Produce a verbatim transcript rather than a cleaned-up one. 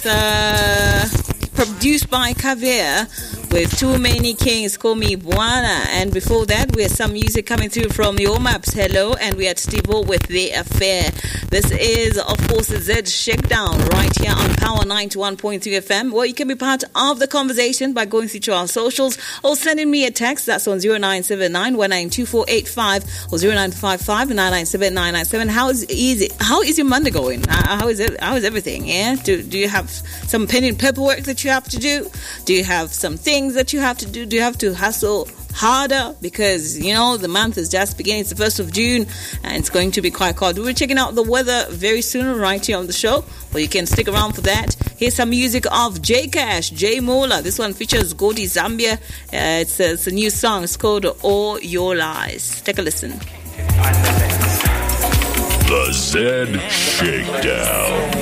Uh, produced by Caviar with Too Many Kings, Call Me Buana. And before that, we had some music coming through from Your Maps, Hello, and we had Steve-O with The Affair. This is, of course, the Z Shakedown right here on Power ninety-one point three F M, where you can be part of the conversation by going through to our socials or sending me a text. That's on zero nine seven nine one nine two four eight five or zero nine five five nine nine seven nine nine seven. How is easy? How is your Monday going? How is it? How is everything? Yeah. Do Do you have some pending paperwork that you have to do? Do you have some things that you have to do? Do you have to hustle harder? Because, you know, the month is just beginning. It's the first of June and it's going to be quite cold. We're checking out the weather very soon right here on the show, but you can stick around for that. Here's some music of J Cash, J Mola. This one features Godi Zambia. Uh, it's, a, it's a new song. It's called All Your Lies. Take a listen. The Z Shakedown.